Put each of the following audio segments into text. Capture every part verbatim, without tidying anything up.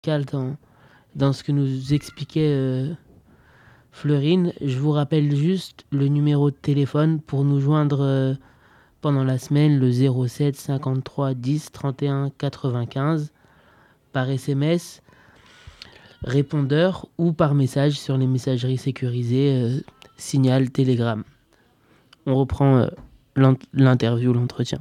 dans, dans ce que nous expliquait euh, Fleurine. Je vous rappelle juste le numéro de téléphone pour nous joindre euh, pendant la semaine, le zéro sept cinquante-trois dix trente et un quatre-vingt-quinze, par S M S, répondeur ou par message sur les messageries sécurisées, euh, Signal, Telegram. On reprend euh, l'ent- l'interview, l'entretien.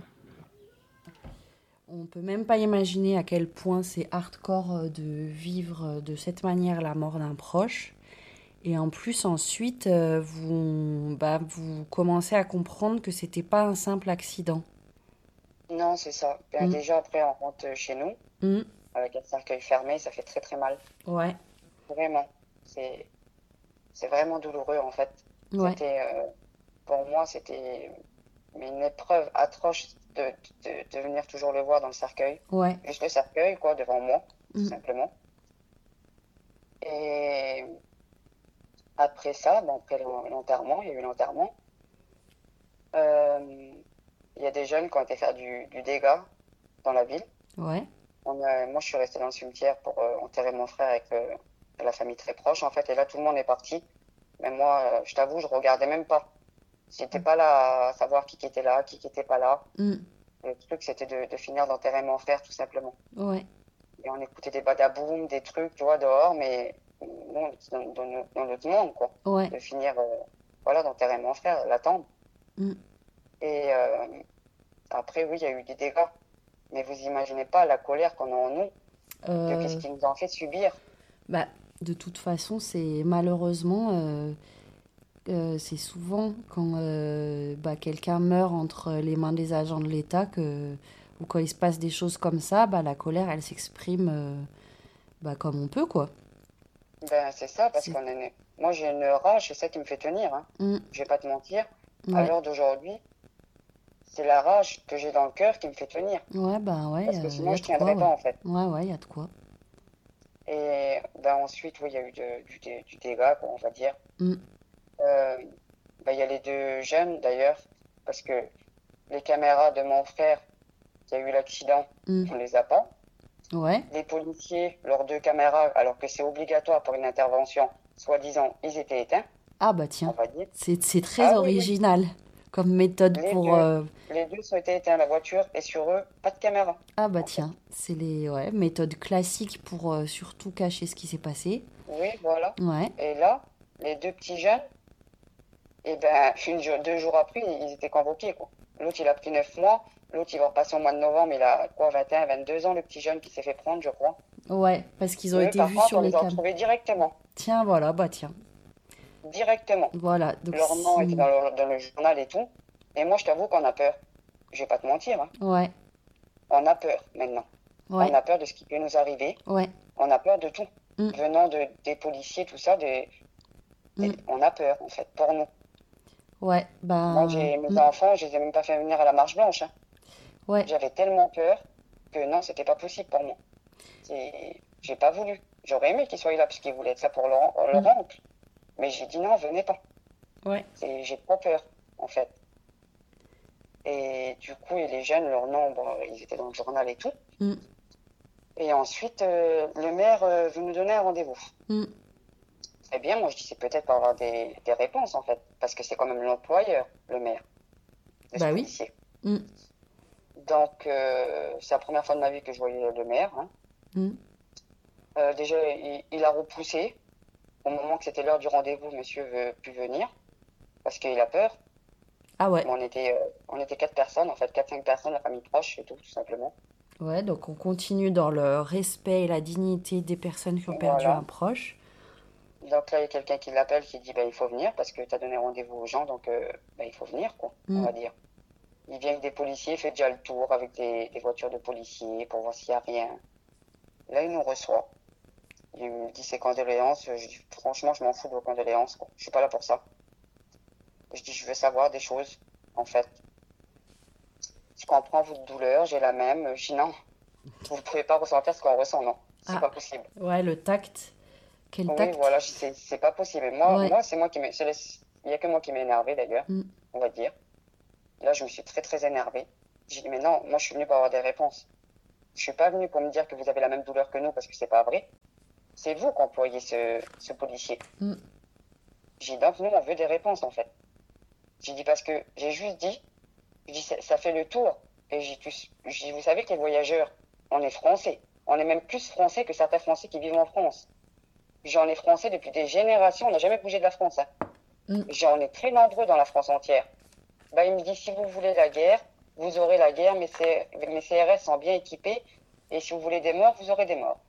On peut même pas imaginer à quel point c'est hardcore euh, de vivre euh, de cette manière la mort d'un proche. Et en plus, ensuite, euh, vous, bah, vous commencez à comprendre que c'était pas un simple accident. Non, c'est ça. Ben, Mm, déjà, après, on rentre chez nous, mm, avec un cercueil fermé, ça fait très très mal. ouais, Vraiment. C'est, c'est vraiment douloureux, en fait. ouais, C'était, euh, pour moi, c'était une épreuve atroce de, de, de venir toujours le voir dans le cercueil. ouais. Juste le cercueil, quoi, devant moi, tout Mm, simplement. Et après ça, bon, après l'enterrement, il y a eu l'enterrement. Euh, il y a des jeunes qui ont été faire du, du dégât dans la ville. ouais. On a- moi, je suis resté dans le cimetière pour euh, enterrer mon frère avec euh, la famille très proche, en fait. Et là, tout le monde est parti. Mais moi, euh, je t'avoue, je regardais même pas. J'étais pas là à savoir qui qui était là, qui qui était pas là. Mm, Le truc, c'était de, de finir d'enterrer mon frère, tout simplement. ouais, Et on écoutait des badaboum, des trucs, tu vois, dehors, mais nous, on était dans, dans notre dans notre monde, quoi. ouais. De finir, euh, voilà, d'enterrer mon frère, l'attendre. Mm. Et euh, après, oui, il y a eu des dégâts. Mais vous imaginez pas la colère qu'on a en nous, de qu'est-ce Euh, qu'ils nous ont fait subir. bah, de toute façon, c'est malheureusement, euh, euh, c'est souvent quand euh, bah, quelqu'un meurt entre les mains des agents de l'État que, ou quand il se passe des choses comme ça, bah, la colère, elle s'exprime euh, bah, comme on peut, quoi. Ben, c'est ça, parce C'est... qu'on est né. Moi, j'ai une rage, c'est ça qui me fait tenir, hein. Mm, Je vais pas te mentir. À ouais, l'heure d'aujourd'hui, c'est la rage que j'ai dans le cœur qui me fait tenir. ouais, bah ouais, Parce que il y sinon, a je de quoi, tiendrais ouais. pas, en fait. Ouais, ouais, il y a de quoi. Et ben, ensuite, oui, il y a eu de- du, dé- du dégât, quoi, on va dire. Mm, Euh, ben, il y a les deux jeunes, d'ailleurs, parce que les caméras de mon frère qui a eu l'accident, mm, on les a pas. ouais. Les policiers, leurs deux caméras, alors que c'est obligatoire pour une intervention, soi-disant, ils étaient éteints, Ah bah on tiens, va dire. c'est, c'est très Ah oui, oui, original comme méthode les pour... deux. euh, Les deux ont été éteints, la voiture, et sur eux, pas de caméra, Ah bah en fait. tiens, c'est les ouais, méthodes classiques pour euh, surtout cacher ce qui s'est passé. Oui, voilà. Ouais. Et là, les deux petits jeunes, et ben, une, jour- deux jours après, ils étaient convoqués, quoi. L'autre, il a pris neuf mois. L'autre, il va repasser au mois de novembre. Il a, quoi, vingt et un, vingt-deux ans, le petit jeune qui s'est fait prendre, je crois. Ouais, parce qu'ils ont Et eux, été par vus contre, sur on les les a cams. retrouvés directement. Tiens, voilà, bah tiens. Directement. Voilà, donc Leur nom était si... dans le, dans le journal et tout. Et moi, je t'avoue qu'on a peur. Je vais pas te mentir, hein. Ouais, On a peur maintenant. On ouais, a peur de ce qui peut nous arriver. ouais. On a peur de tout. Mm, Venant de, des policiers, tout ça, des, des- mm, on a peur, en fait, pour nous. ouais, Moi, ben... j'ai mes mm, enfants, je les ai même pas fait venir à la Marche Blanche, hein. ouais, J'avais tellement peur que non, c'était pas possible pour moi. C'est- J'ai pas voulu. J'aurais aimé qu'ils soient là parce qu'ils voulaient être là pour leur, leur mm, oncle. Mais j'ai dit non, venez pas. ouais. C'est- J'ai trop peur, en fait. Et du coup, et les jeunes, leur nom, bon, ils étaient dans le journal et tout. Mm, Et ensuite, euh, le maire euh, veut nous donner un rendez-vous. mm. Eh bien, moi, je dis c'est peut-être pour avoir des, des réponses, en fait. Parce que c'est quand même l'employeur, le maire, de ce Bah oui. policier. Mm, Donc, euh, c'est la première fois de ma vie que je voyais le maire, hein. mm. Euh, déjà, il, il a repoussé. Au moment que c'était l'heure du rendez-vous, monsieur veut plus venir parce qu'il a peur. Ah ouais. Mais on était, euh, on était quatre personnes, en fait, quatre, cinq personnes, la famille proche et tout, tout simplement. Ouais, donc on continue dans le respect et la dignité des personnes qui ont perdu un Voilà. proche. Donc là, il y a quelqu'un qui l'appelle, qui dit, bah, il faut venir parce que tu as donné rendez-vous aux gens, donc euh, bah, il faut venir, quoi, on Mm, va dire. Il vient avec des policiers, il fait déjà le tour avec des, des voitures de policiers pour voir s'il n'y a rien. Là, il nous reçoit. Il me dit ses condoléances. Je dis, franchement, je m'en fous de vos condoléances, quoi. Je suis pas là pour ça. Je dis, je veux savoir des choses, en fait. Je comprends votre douleur, j'ai la même. Je dis, non, vous ne pouvez pas ressentir ce qu'on ressent, non. C'est ah, pas possible. ouais, le tact. Quel Oui, tact? voilà, je- c'est c'est pas possible. Et moi, Ouais. moi c'est moi qui m'ai. c'est les- Il n'y a que moi qui m'ai énervé, d'ailleurs, Mm, on va dire. Là, je me suis très, très énervé. J'ai dit, mais non, moi, je suis venu pour avoir des réponses. Je suis pas venu pour me dire que vous avez la même douleur que nous parce que c'est pas vrai. C'est vous qui employez ce, ce policier. Mm. J'ai dit, donc nous, on veut des réponses, en fait. J'ai dit, parce que j'ai juste dit, j'ai dit, ça, ça fait le tour. Et j'ai dit, j'ai dit, vous savez que les voyageurs, on est français. On est même plus français que certains Français qui vivent en France. J'en ai français depuis des générations, on n'a jamais bougé de la France. Hein. Mm. J'en ai très nombreux dans la France entière. Bah, il me dit, si vous voulez la guerre, vous aurez la guerre, mais mes C R S sont bien équipés. Et si vous voulez des morts, vous aurez des morts.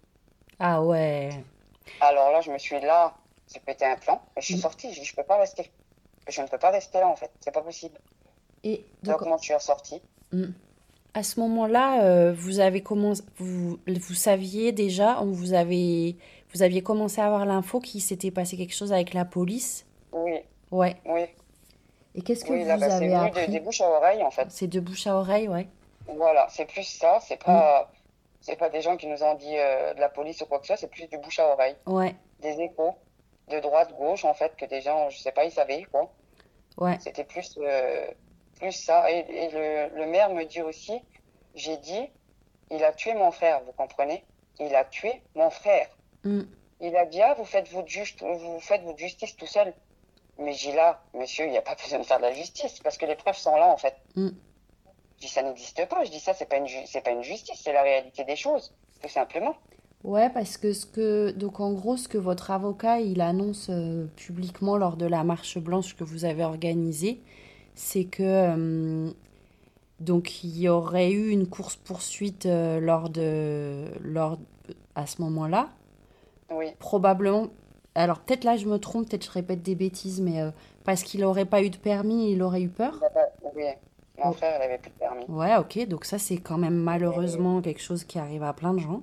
Ah ouais. Alors là, je me suis là, j'ai pété un plan, et je suis Mm. sortie. Je dis, je peux pas rester. Je ne peux pas rester là, en fait. C'est pas possible. Et Donc, donc, comment tu es sortie? mm. à ce moment-là, euh, vous avez commencé, vous, vous saviez déjà, vous avez, vous aviez commencé à avoir l'info qu'il s'était passé quelque chose avec la police? Oui, Ouais. oui. Et qu'est-ce que Oui, là, vous bah, c'est avez venu de, appris? des bouches à oreille, en fait. C'est de bouche à oreille, ouais. Voilà, c'est plus ça. C'est Mm. pas, c'est pas des gens qui nous ont dit euh, de la police ou quoi que ce soit. C'est plus du bouche à oreille. Ouais, Des échos, de droite, gauche, en fait, que des gens, je sais pas, ils savaient, quoi. ouais. C'était plus, euh, plus ça. Et, et le, le maire me dit aussi, j'ai dit, il a tué mon frère, vous comprenez? Il a tué mon frère. Mm. Il a dit, ah, vous faites votre, juste, vous faites votre justice tout seul. Mais j'ai dit là, monsieur, il n'y a pas besoin de faire de la justice, parce que les preuves sont là, en fait. Mm. Je dis, ça n'existe pas. Je dis, ça, c'est pas une, ju- c'est pas une justice, c'est la réalité des choses, tout simplement. Ouais, parce que ce que, donc en gros, ce que votre avocat, il annonce euh, publiquement lors de la marche blanche que vous avez organisée, c'est que, euh, donc il y aurait eu une course-poursuite euh, lors de, lors, à ce moment-là. Oui, Probablement, alors peut-être là je me trompe, peut-être je répète des bêtises, mais euh, parce qu'il n'aurait pas eu de permis, il aurait eu il peur. a pas- oui. Mon Oh. frère, il avait plus de permis. Ouais, ok, donc ça c'est quand même malheureusement quelque chose qui arrive à plein de gens.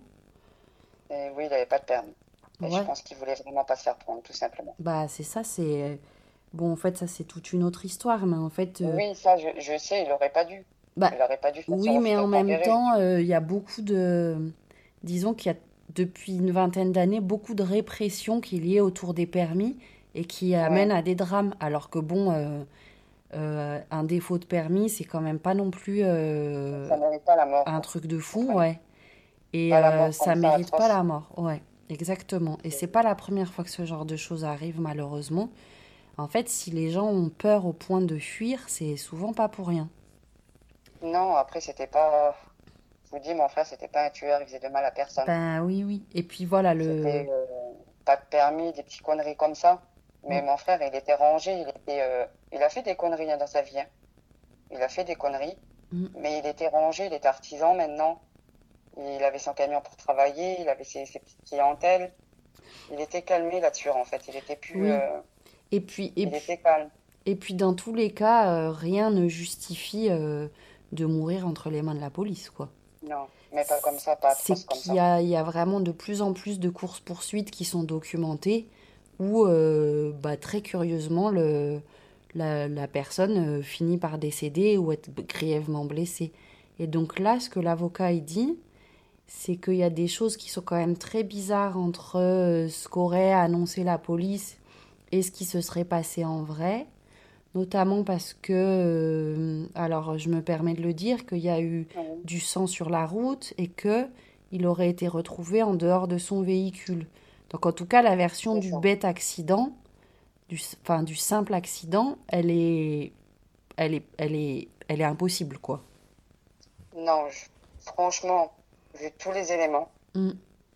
Et oui, il avait pas de permis. Et je Ouais, pense qu'il voulait vraiment pas se faire prendre, tout simplement. bah c'est ça, c'est... Bon, en fait, ça c'est toute une autre histoire, mais en fait, euh, Oui, ça, je, je sais, il aurait pas dû. bah Il aurait pas dû faire ce oui, refus mais en même d'obtempérer. temps, euh, il y a beaucoup de... Disons qu'il y a depuis une vingtaine d'années beaucoup de répression qui est liée autour des permis et qui amène Ouais, à des drames, alors que bon... euh, Euh, un défaut de permis, c'est quand même pas non plus euh, ça mérite pas la mort, un quoi. truc de Vous fou, comprenez? ouais. Et Pas la euh, mort ça comme ça, mérite pas atroce. la mort, ouais, exactement. Et c'est pas la première fois que ce genre de choses arrive, malheureusement. En fait, si les gens ont peur au point de fuir, c'est souvent pas pour rien. Non, après, c'était pas. Je vous dis, mon frère, c'était pas un tueur, il faisait de mal à personne. Ben oui, oui. Et puis voilà, le... C'était euh, pas de permis, des petites conneries comme ça. Mais Ouais. mon frère, il était rangé, il était, euh, il a fait des conneries hein, dans sa vie. Hein. Il a fait des conneries, Mm. mais il était rangé, il était artisan maintenant. Il avait son camion pour travailler, il avait ses, ses petites clientèles. Il était calmé là-dessus, en fait. Il était plus, Oui. euh, Et puis, et il puis, était calme. et puis dans tous les cas, euh, rien ne justifie euh, de mourir entre les mains de la police, quoi. Non, mais pas comme ça, pas C'est atroce comme qu'il y ça. a, il y a vraiment de plus en plus de courses-poursuites qui sont documentées où, euh, bah, très curieusement, le, la, la personne euh, finit par décéder ou être grièvement blessée. Et donc là, ce que l'avocat il dit, c'est qu'il y a des choses qui sont quand même très bizarres entre euh, ce qu'aurait annoncé la police et ce qui se serait passé en vrai. Notamment parce que, euh, alors je me permets de le dire, qu'il y a eu Oui, du sang sur la route et que il aurait été retrouvé en dehors de son véhicule. Donc en tout cas, la version c'est du ça. bête accident, du, enfin du simple accident, elle est, elle est, elle est, elle est impossible, quoi. Non, je- franchement, vu tous les éléments, Mm.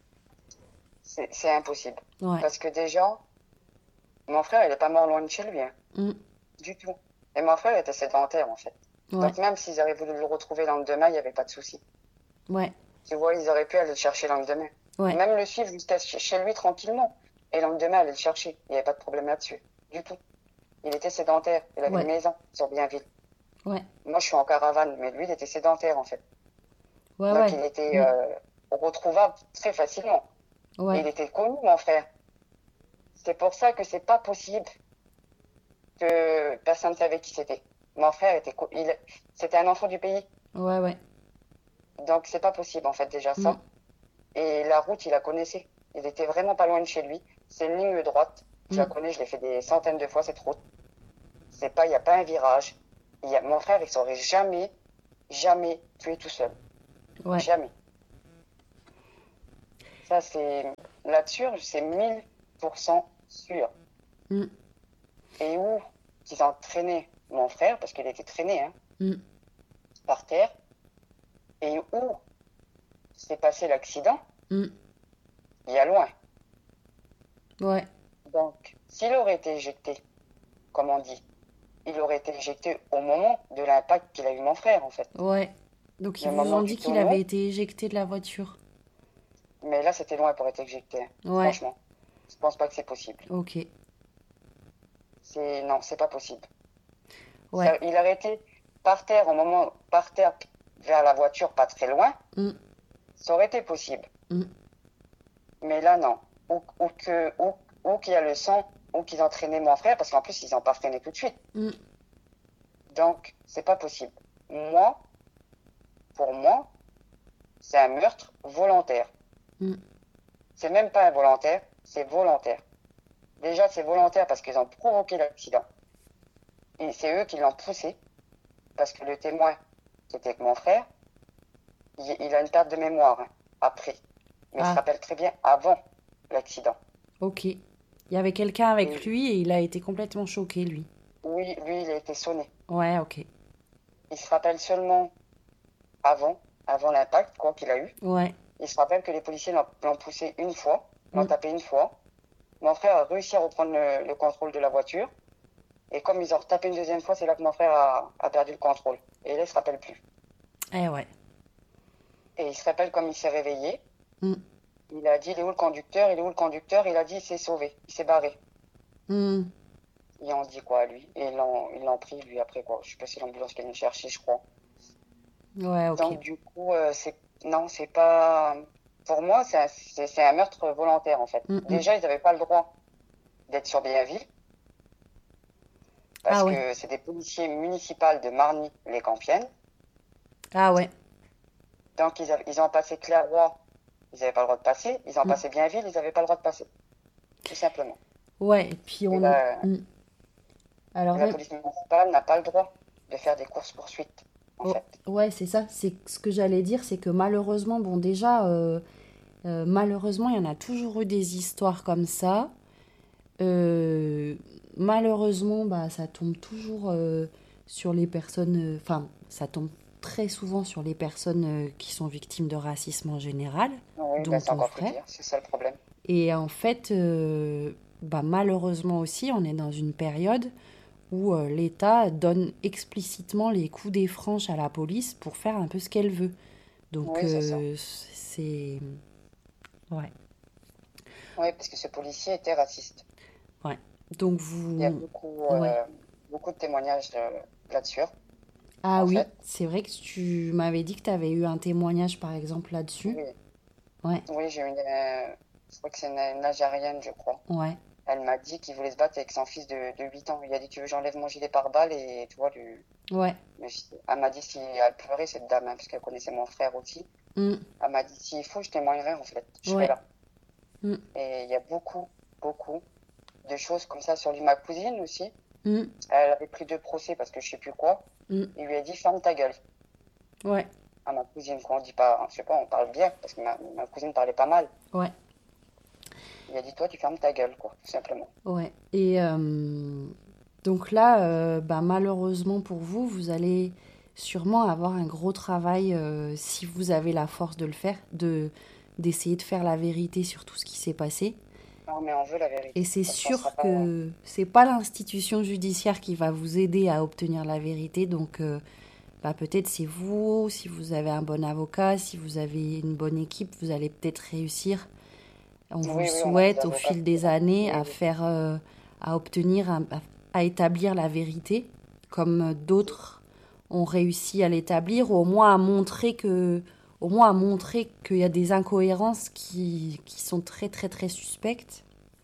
c'est c'est impossible. Ouais. Parce que déjà, mon frère, il est pas mort loin de chez lui, hein, Mm. du tout. Et mon frère était sédentaire, en fait. Ouais. Donc même s'ils avaient voulu le retrouver le lendemain, il n'y avait pas de souci. Ouais. Tu vois, ils auraient pu aller le chercher le lendemain. Ouais. Même le suivre jusqu'à chez chez lui tranquillement. Et le lendemain, aller le chercher. Il n'y avait pas de problème là-dessus. Du tout. Il était sédentaire. Il avait une Ouais. maison sur Bienville. Ouais. Moi, je suis en caravane, mais lui, il était sédentaire, en fait. Ouais. Donc Ouais. il était Mm. euh, retrouvable très facilement. Et il Ouais. était connu, mon frère. C'est pour ça que c'est pas possible que personne ne savait qui c'était. Mon frère était, co- il, c'était un enfant du pays. Ouais. Ouais. Donc c'est pas possible, en fait, déjà Mm. ça. Et la route, il la connaissait. Il était vraiment pas loin de chez lui. C'est une ligne droite. Je la Mm. connais, je l'ai fait des centaines de fois, cette route. C'est pas, il n'y a pas un virage. Il y a, mon frère, il saurait jamais, jamais tuer tout seul. Ouais. Jamais. Ça, c'est là-dessus, c'est mille pour cent sûr. Mm. Et où ils ont traîné mon frère, parce qu'il était traîné, hein, Mm. par terre, et où s'est passé l'accident, Mm. il y a loin. Ouais. Donc, s'il aurait été éjecté, comme on dit, il aurait été éjecté au moment de l'impact qu'il a eu mon frère, en fait. Ouais. Donc ils Le vous moment ont du dit qu'il tonneau, avait été éjecté de la voiture. mais là, c'était loin pour être éjecté, hein, Ouais. franchement. Je pense pas que c'est possible. Ok. C'est... Non, c'est pas possible. Ouais. Ça, il aurait été par terre, au moment, par terre, vers la voiture, pas très loin, Mm. ça aurait été possible. Mm. Mais là, non. Ou, ou que, ou, ou qu'il y a le sang, ou qu'ils ont traîné mon frère, parce qu'en plus, ils n'ont pas freiné tout de suite. Mm. Donc, c'est pas possible. Moi, pour moi, c'est un meurtre volontaire. Mm. C'est même pas involontaire, c'est volontaire. Déjà, c'est volontaire parce qu'ils ont provoqué l'accident. Et c'est eux qui l'ont poussé, parce que le témoin, qui était avec mon frère, il, il a une perte de mémoire, hein, après. Mais il se Ah. rappelle très bien avant l'accident. Ok. Il y avait quelqu'un avec Et- lui et il a été complètement choqué, lui. Oui, lui, il a été sonné. Ouais, ok. Il se rappelle seulement avant, avant l'impact, quoi qu'il a eu. Ouais. Il se rappelle que les policiers l'ont l'ont poussé une fois, l'ont Mm. tapé une fois. Mon frère a réussi à reprendre le, le contrôle de la voiture. Et comme ils ont retapé une deuxième fois, c'est là que mon frère a, a perdu le contrôle. Et là, il se rappelle plus. Eh ouais. Et il se rappelle comme il s'est réveillé. Mm. Il a dit, il est où le conducteur? Il est où le conducteur? Il a dit, il s'est sauvé. Il s'est barré. Mm. Ils ont dit quoi, lui? Et ils l'ont ils l'ont pris, lui, après, quoi. Je sais pas si l'ambulance qui est venue chercher, je crois. Ouais, ok. Donc, du coup, euh, c'est... Non, c'est pas... Pour moi, c'est un, c'est, c'est un meurtre volontaire, en fait. Mm, mm. Déjà, ils n'avaient pas le droit d'être sur Bienville. Parce Ah ouais. que c'est des policiers municipaux de Marny-les-Campiennes. Ah ouais. Donc, ils, avaient- ils ont passé Clairoy, ils n'avaient pas le droit de passer. Ils ont Mm. passé Bienville, ils n'avaient pas le droit de passer. Tout simplement. Ouais, et puis Et on... la, Mm. Alors, et la même- police municipale n'a pas le droit de faire des courses-poursuites, en Oh, fait. ouais, c'est ça. C'est ce que j'allais dire, c'est que malheureusement, bon, déjà, euh, euh, malheureusement, il y en a toujours eu des histoires comme ça. Euh, malheureusement, bah, ça tombe toujours euh, sur les personnes. Enfin, ça tombe très souvent sur les personnes euh, qui sont victimes de racisme en général, Oui, dont ben, c'est ton encore plus frère. dire, c'est ça le problème. Et en fait, euh, bah, malheureusement aussi, on est dans une période où euh, l'État donne explicitement les coups des franches à la police pour faire un peu ce qu'elle veut. Donc, Oui, c'est ça. euh, c'est... Ouais. Oui, parce que ce policier était raciste. Ouais. Donc, Il y a vous... beaucoup, euh, Ouais. beaucoup de témoignages euh, là-dessus, Ah en oui, fait. c'est vrai que tu m'avais dit que tu avais eu un témoignage, par exemple, là-dessus. Oui, Ouais, oui, j'ai une, euh, je crois que c'est une, une Algérienne, je crois. ouais, Elle m'a dit qu'il voulait se battre avec son fils de, de huit ans. Il a dit, tu veux, j'enlève mon gilet pare-balles et tu vois, lui, ouais. le gi- elle m'a dit si elle pleurait, cette dame, hein, parce qu'elle connaissait mon frère aussi. Mm, Elle m'a dit, s'il faut, je témoignerai, en fait. Je serai ouais. là. Mm, Et il y a beaucoup, beaucoup de choses comme ça sur lui. Ma cousine aussi, mm, elle avait pris deux procès parce que je sais plus quoi. mm, Il lui a dit, ferme ta gueule. ouais, À ma cousine, quoi, on dit pas, je sais pas, on parle bien, parce que ma, ma cousine parlait pas mal. ouais, Il a dit, toi, tu fermes ta gueule, quoi, tout simplement. ouais. Et euh, donc là, euh, bah, malheureusement pour vous, vous allez sûrement avoir un gros travail, euh, si vous avez la force de le faire, de d'essayer de faire la vérité sur tout ce qui s'est passé. Non, mais on veut la vérité. Et c'est Parce qu'on sera sûr pas... que c'est pas l'institution judiciaire qui va vous aider à obtenir la vérité. Donc, euh, bah, peut-être c'est vous, si vous avez un bon avocat, si vous avez une bonne équipe, vous allez peut-être réussir. On vous Oui, le oui, on a des souhaite au avocats fil qui des vont- années Oui, à oui. faire, euh, à obtenir, un- à, à établir la vérité, comme d'autres ont réussi à l'établir, ou au moins à montrer que, au moins à montrer qu'il y a des incohérences qui, qui sont très très très suspectes.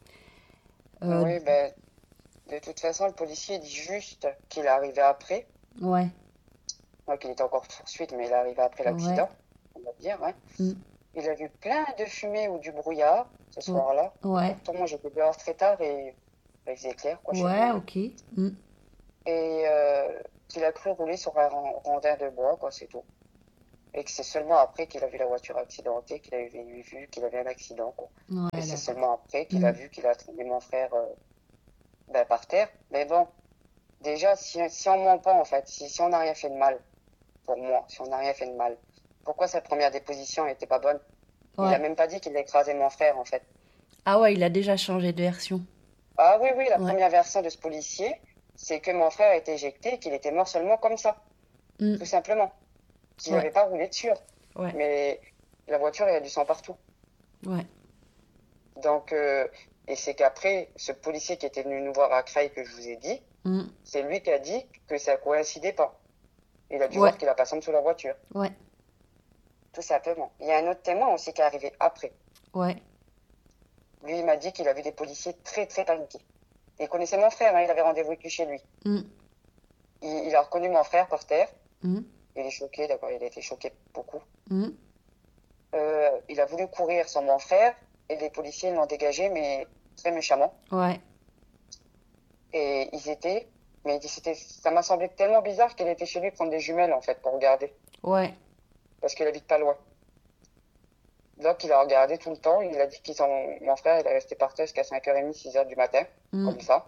Euh, Oui, ben, de toute façon, le policier dit juste qu'il est arrivé après. ouais, Moi, qu'il était encore poursuite, mais il est arrivé après ouais, l'accident, on va dire. Hein. mm, Il a vu plein de fumée ou du brouillard ce oh, soir-là. ouais, Pourtant, moi, j'étais dehors très tard et il faisait clair, quoi, chez ouais, moi. ok, mm, Et euh, qu'il a cru rouler sur un ron- rondin de bois, quoi, c'est tout. Et que c'est seulement après qu'il a vu la voiture accidentée, qu'il a vu, vu qu'il avait un accident, quoi. Ouais, Et c'est d'accord. seulement après qu'il a Mm. vu qu'il a trouvé mon frère euh, ben, par terre. Mais bon, déjà, si, si on ment pas, en fait, si, si on n'a rien fait de mal, pour moi, si on n'a rien fait de mal, pourquoi sa première déposition n'était pas bonne? Il a Ouais. même pas dit qu'il a écrasé mon frère, en fait. Ah ouais, il a déjà changé de version. Ah oui, oui, la Ouais. première version de ce policier, c'est que mon frère a été éjecté et qu'il était mort seulement comme ça, Mm. tout simplement. Qu'il Ouais. n'avait pas roulé dessus. Ouais. Mais la voiture, il y a du sang partout. Ouais. Donc, euh, et c'est qu'après, ce policier qui était venu nous voir à Creil que je vous ai dit, Mm. c'est lui qui a dit que ça coïncidait pas. Il a dû Ouais. voir qu'il a passé sous la voiture, Ouais. tout simplement. Il y a un autre témoin aussi qui est arrivé après. Ouais. Lui, il m'a dit qu'il avait des policiers très, très paniqués. Il connaissait mon frère, hein, il avait rendez-vous avec lui chez lui. Mm. Il, il a reconnu mon frère par terre. Mm. Il est choqué, d'accord, il a été choqué beaucoup. Mm. Euh, il a voulu courir sur mon frère et les policiers l'ont dégagé, mais très méchamment. Ouais. Et ils étaient, mais c'était, ça m'a semblé tellement bizarre qu'il était chez lui prendre des jumelles en fait pour regarder, Ouais. parce qu'il habite pas loin. Donc il a regardé tout le temps. Il a dit qu'ils ont, mon frère, il est resté par terre jusqu'à cinq heures trente, six heures du matin, Mm. comme ça.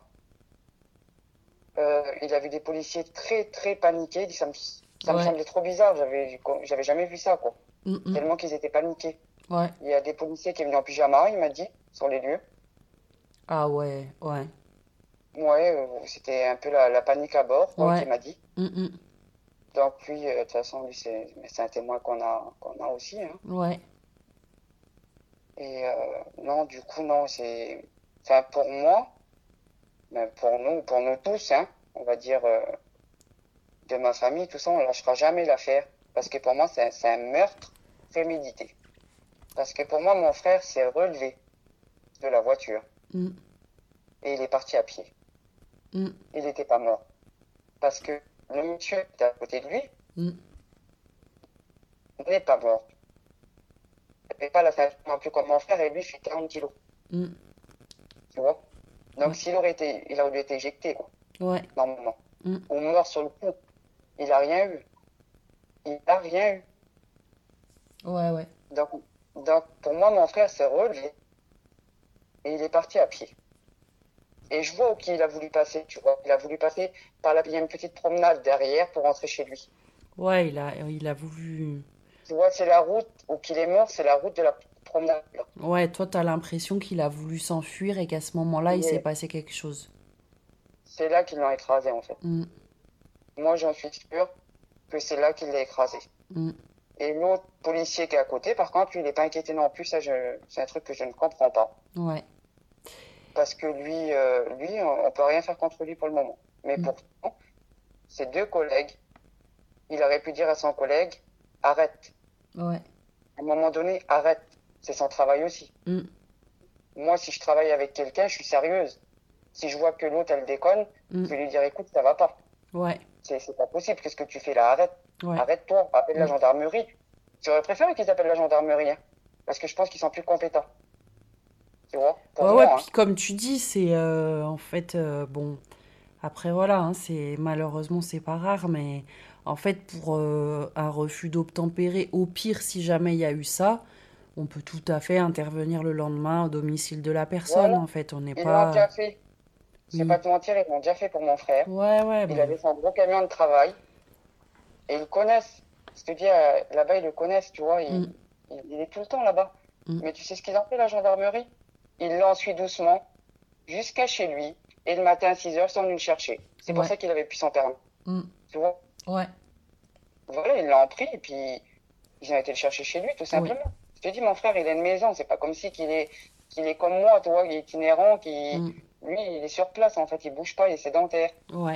Euh, il a vu des policiers très très paniqués. Il dit, ça me, ça me Ouais. semblait trop bizarre. J'avais, j'avais jamais vu ça quoi. Mm, mm. Tellement qu'ils étaient paniqués. Ouais. Il y a des policiers qui sont venus en pyjama, il m'a dit, sur les lieux. Ah ouais. Ouais. Ouais, euh, c'était un peu la, la panique à bord, quoi, Ouais. qu'il m'a dit. Mm, mm. Donc lui, euh, de toute façon, lui, c'est, mais c'est un témoin qu'on a, qu'on a aussi, hein. Ouais. Et euh, non, du coup, non, c'est, enfin, pour moi, mais pour nous, pour nous tous, hein, on va dire, euh, de ma famille, tout ça, on lâchera jamais l'affaire. Parce que pour moi, c'est un, c'est un meurtre prémédité. Parce que pour moi, mon frère s'est relevé de la voiture Mm. et il est parti à pied. Mm. Il n'était pas mort. Parce que le monsieur qui était à côté de lui Mm. n'est pas mort. Il n'avait pas la ceinture non plus comme mon frère et lui fait quarante kilos. Mm. Tu vois? Donc Ouais. s'il aurait été, il aurait été éjecté, quoi, Ouais. normalement. Mm. Ou mort sur le coup. Il n'a rien eu. Il n'a rien eu. Ouais, ouais. Donc, donc pour moi, mon frère s'est relevé et il est parti à pied. Et je vois où il a voulu passer, tu vois. Il a voulu passer par là, il y a une petite promenade derrière pour rentrer chez lui. Ouais, il a, il a voulu. Tu vois, c'est la route où qu'il est mort, c'est la route de la promenade, là. Ouais, toi, t'as l'impression qu'il a voulu s'enfuir et qu'à ce moment-là, il s'est Mais passé quelque chose. c'est là qu'ils l'ont écrasé, en fait. Mm. Moi, j'en suis sûr que c'est là qu'il l'a écrasé. Mm. Et l'autre policier qui est à côté, par contre, lui, il n'est pas inquiété non plus. Ça, je... c'est un truc que je ne comprends pas. Ouais. Parce que lui, euh, lui, on ne peut rien faire contre lui pour le moment. Mais Mm. pourtant, ses deux collègues, il aurait pu dire à son collègue, arrête. Ouais. À un moment donné, arrête. C'est son travail aussi. Mm. Moi, si je travaille avec quelqu'un, je suis sérieuse. Si je vois que l'autre, elle déconne, Mm. je vais lui dire, écoute, ça va pas. Ouais. C'est, c'est pas possible. Qu'est-ce que tu fais là? Arrête. Ouais. Arrête-toi. Appelle la Mm. gendarmerie. J'aurais préféré qu'ils appellent la gendarmerie, hein, parce que je pense qu'ils sont plus compétents. Tu vois? Pour Ouais, moi, ouais, hein. puis comme tu dis, c'est euh, en fait, euh, bon, après voilà, hein, c'est malheureusement c'est pas rare, mais en fait pour euh, un refus d'obtempérer, au pire si jamais il y a eu ça, on peut tout à fait intervenir le lendemain au domicile de la personne, Voilà. en fait, on n'est Ils l'ont déjà pas... fait. Je vais Oui. pas te mentir, ils l'ont déjà fait pour mon frère. Ouais, ouais, Il mais... avait son gros camion de travail. Et ils le connaissent. Je te dis, euh, là-bas, ils le connaissent, tu vois. Il, Mm. il, il est tout le temps là-bas. Mm. Mais tu sais ce qu'ils ont fait, la gendarmerie? Ils l'ont suivi doucement jusqu'à chez lui. Et le matin à six heures, ils sont venus le chercher. C'est pour Ouais. ça qu'il avait plus son permis. Mm. Tu vois? Ouais. Voilà, ils l'ont pris et puis ils ont été le chercher chez lui, tout Oui. simplement. Je te dis, mon frère, il a une maison. C'est pas comme si qu'il est, qu'il est comme moi, tu vois. Il est itinérant, qui, Mm. lui, il est sur place, en fait. Il bouge pas, il est sédentaire. Ouais.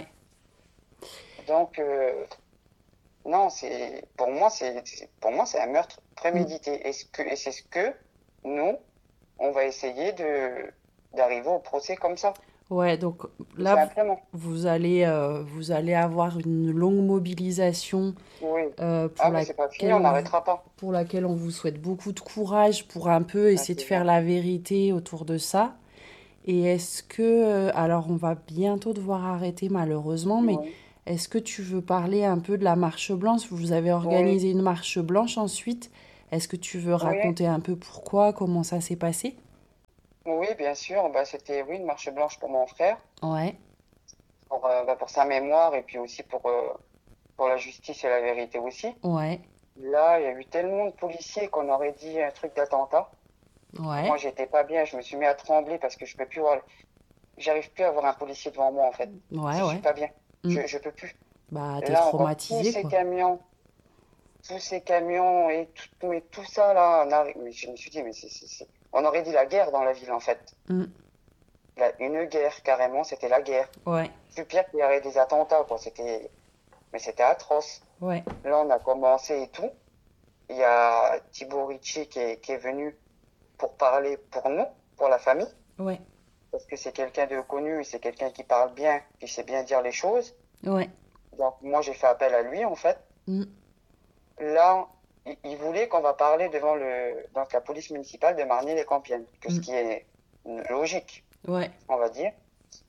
Donc, euh, non, c'est, pour moi, c'est, c'est- pour moi, c'est un meurtre Mm. prémédité. Et ce que, et c'est ce que nous, on va essayer de, d'arriver au procès comme ça, Ouais, donc tout là, vous, simplement. vous allez, euh, vous allez avoir une longue mobilisation Oui. euh, pour Ah, mais c'est pas fini, laquelle on on vous, n'arrêtera pas. pour laquelle on vous souhaite beaucoup de courage pour un peu Ah, essayer de c'est faire bien. la vérité autour de ça. Et est-ce que, euh, alors on va bientôt devoir arrêter malheureusement, mais Oui. Est-ce que tu veux parler un peu de la marche blanche? Vous avez Oui, organisé une marche blanche ensuite. Est-ce que tu veux oui, raconter un peu pourquoi, comment ça s'est passé? oui, bien sûr. Bah, c'était oui, une marche blanche pour mon frère, Ouais, pour, euh, bah, pour sa mémoire et puis aussi pour, euh, pour la justice et la vérité aussi. ouais, Là, il y a eu tellement de policiers qu'on aurait dit un truc d'attentat. ouais, Moi, j'étais pas bien, je me suis mis à trembler parce que je peux plus voir, j'arrive plus à voir un policier devant moi en fait. ouais, Je suis ouais. pas bien, Mm. je, je peux plus. Bah, t'es Là, on voit tous traumatisé, ces quoi. camions, tous ces camions et tout, et tout ça là, on arrive- mais je me suis dit, mais c'est, c'est, c'est- on aurait dit la guerre dans la ville en fait. Mm. La- une guerre carrément, c'était la guerre. Ouais, Plus pire qu'il y avait des attentats quoi, c'était, mais c'était atroce. ouais, Là, on a commencé et tout. Il y a Thibaut Ricci qui est, qui est venu pour parler pour nous, pour la famille, ouais, parce que c'est quelqu'un de connu, c'est quelqu'un qui parle bien, qui sait bien dire les choses. ouais. Donc moi j'ai fait appel à lui en fait. Mm. Là, il, il voulait qu'on va parler devant le donc la police municipale de Marny-les-Compiègnes, que ce Mm. qui est logique, Ouais, on va dire.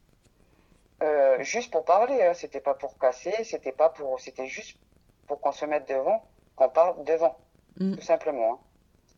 Euh, juste pour parler, hein, c'était pas pour casser, c'était pas pour, c'était juste pour qu'on se mette devant, qu'on parle devant, mm. tout simplement. Hein.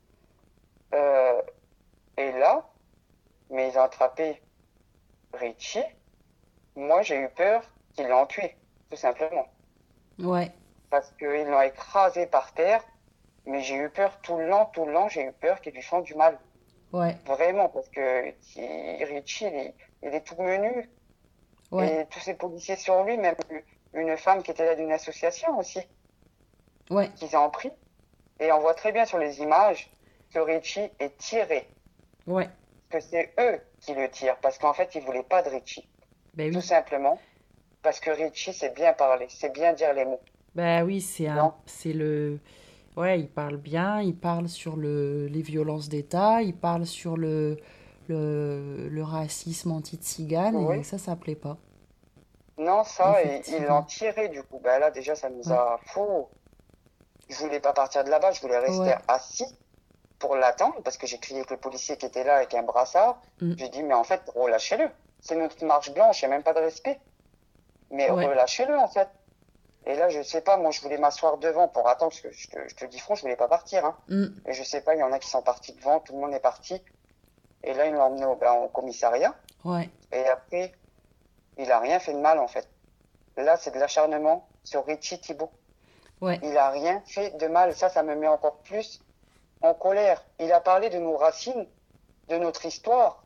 Euh, et là, mais ils ont attrapé Richie. Moi, j'ai eu peur qu'ils l'ont tué, tout simplement. Ouais, Parce qu'ils l'ont écrasé par terre, mais j'ai eu peur tout le long, tout le long, j'ai eu peur qu'ils lui font du mal. ouais, Vraiment, parce que il- Richie, il est, il est tout menu. ouais, Et tous ces policiers sur lui, même une femme qui était là d'une association aussi, ouais, qu'ils ont pris. Et on voit très bien sur les images que Richie est tiré. ouais. Que c'est eux qui le tirent, parce qu'en fait, ils voulaient pas de Richie. Ben Tout oui. simplement, parce que Richie sait bien parler, sait bien dire les mots. Ben oui, c'est un, Non? c'est le, ouais, il parle bien, il parle sur le, les violences d'État, il parle sur le, le, le racisme anti-tzigane, et Oui. ça, ça plaît pas, Non, ça, et ils l'ont effectivement. tiré du coup. Ben là, déjà, ça nous Ouais, a fou. Je voulais pas partir de là-bas, je voulais rester ouais, assis pour l'attendre, parce que j'ai crié que le policier qui était là avec un brassard. mm, J'ai dit, mais en fait, relâchez-le. C'est notre marche blanche, il n'y a même pas de respect. Mais ouais, relâchez-le, en fait. Et là, je sais pas, moi, je voulais m'asseoir devant pour attendre, parce que je te, je te dis franc, je voulais pas partir, hein. mm, Et je sais pas, il y en a qui sont partis devant, tout le monde est parti. Et là, ils l'ont emmené au, ben, au commissariat. ouais, Et après, il a rien fait de mal, en fait. Là, c'est de l'acharnement sur Richie Thibault. ouais, Il a rien fait de mal. Ça, ça me met encore plus en colère. Il a parlé de nos racines, de notre histoire,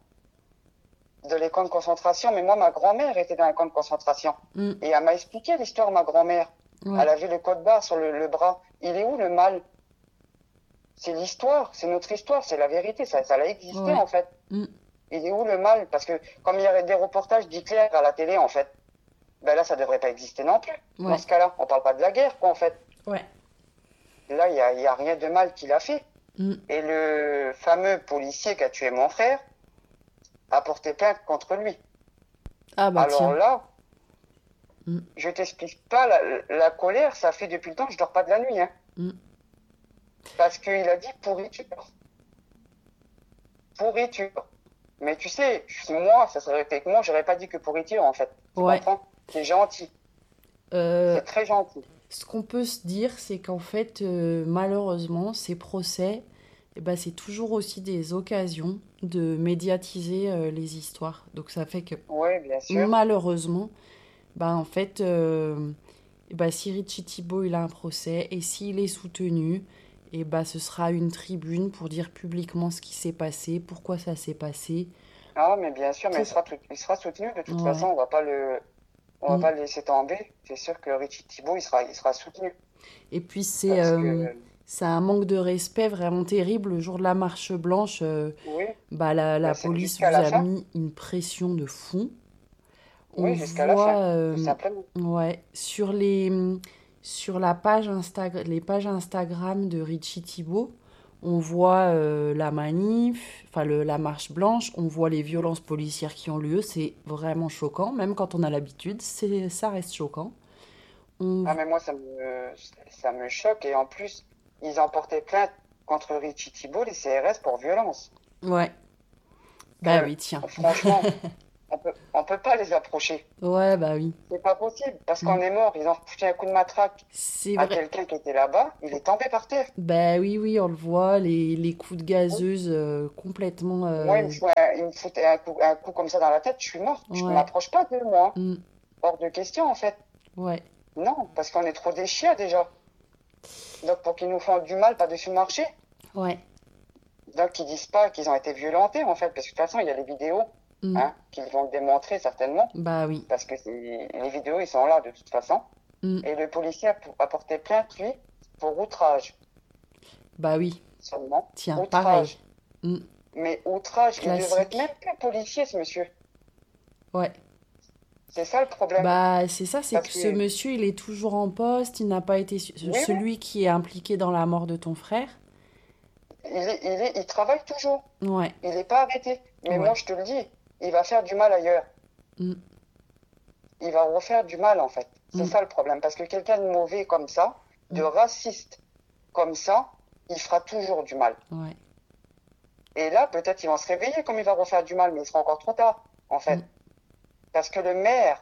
de les camps de concentration. Mais moi, ma grand-mère était dans un camp de concentration. mm, Et elle m'a expliqué l'histoire, ma grand-mère. Elle ouais, avait le code barre sur le, le bras. Il est où le mal? C'est l'histoire, c'est notre histoire, c'est la vérité. Ça, ça a existé, ouais, en fait. mm, Il est où le mal? Parce que comme il y avait des reportages d'Hitler à la télé, en fait, ben là, ça devrait pas exister non plus. Dans ouais, ce cas-là, on parle pas de la guerre, quoi, en fait. ouais, Là, il y a, il y a rien de mal qu'il a fait. mm. Et le fameux policier qui a tué mon frère a porté plainte contre lui. Ah bah Alors tiens. là, Mm, je t'explique pas, la, la colère, ça fait depuis le temps que je dors pas de la nuit, hein. mm, Parce qu'il a dit pourriture. Pourriture. Mais tu sais, moi, ça serait été que moi, j'aurais pas dit que pourriture, en fait. Tu ouais. comprends? C'est gentil. Euh, C'est très gentil. ce qu'on peut se dire, c'est qu'en fait, euh, malheureusement, ces procès, eh ben, c'est toujours aussi des occasions de médiatiser euh, les histoires. Donc ça fait que Oui, bien sûr. malheureusement, bah, en fait, euh, eh ben, si Richie Thibault il a un procès et s'il est soutenu, et bah, ce sera une tribune pour dire publiquement ce qui s'est passé, pourquoi ça s'est passé. Ah, mais bien sûr, mais il Pour... sera, tout- il sera soutenu de toute Ouais. façon, on va pas le, on va Mm. pas le laisser tomber. C'est sûr que Richie Thibault, il sera, il sera soutenu. Et puis c'est Parce euh, que, c'est un manque de respect vraiment terrible. Le jour de la marche blanche, euh, oui, bah, la, la mais c'est police jusqu'à vous la a fin. mis une pression de fond. On Oui, jusqu'à la voit fin, tout euh, simplement. ouais, sur les, sur la page Instag- les pages Instagram de Richie Thibault, on voit euh, la manif, enfin le- la marche blanche, on voit les violences policières qui ont lieu. C'est vraiment choquant, même quand on a l'habitude, c'est, ça reste choquant. On... Ah, mais moi, ça me, ça me choque. Et en plus, ils ont porté plainte contre Richie Thibault, les C R S, pour violence. Ouais, bah Que, oui, tiens. franchement, on peut, on peut pas les approcher. Ouais, bah oui. C'est pas possible, parce Mm. qu'on est mort. Ils ont foutu un coup de matraque C'est à vrai. quelqu'un qui était là-bas. Il est tombé par terre. Bah oui, oui, on le voit, les, les coups de gazeuse euh, complètement... Moi, il me euh, fout un, il me foutait un coup, un coup comme ça dans la tête, je suis mort. Je ne Ouais. m'approche pas de moi. Mm. Hors de question, en fait. Ouais. Non, parce qu'on est trop des chiens déjà. Donc, pour qu'ils nous font du mal par-dessus le marché. Ouais. Donc, ils disent pas qu'ils ont été violentés, en fait. Parce que de toute façon, il y a les vidéos, Mm. hein, qui vont le démontrer certainement. Bah oui. Parce que c'est- les vidéos, ils sont là de toute façon. Mm. Et le policier a, a porté plainte, lui, pour outrage Bah oui. seulement. Tiens, Outrage. pareil. Mm. Mais outrage, il devrait être Classique. même plus policier, ce monsieur. Ouais. C'est ça le problème. Bah c'est ça, c'est Parce que que, ce monsieur, il est toujours en poste, il n'a pas été su- oui, oui, celui qui est impliqué dans la mort de ton frère. il, est, il, est, il travaille toujours. Ouais. Il n'est pas arrêté. Mais Ouais. moi, je te le dis, il va faire du mal ailleurs. Mm. Il va refaire du mal, en fait. C'est Mm. ça le problème. Parce que quelqu'un de mauvais comme ça, de Mm. raciste comme ça, il fera toujours du mal. Ouais. Et là, peut-être ils vont se réveiller comme il va refaire du mal, mais il sera encore trop tard, en fait. Mm. Parce que le maire,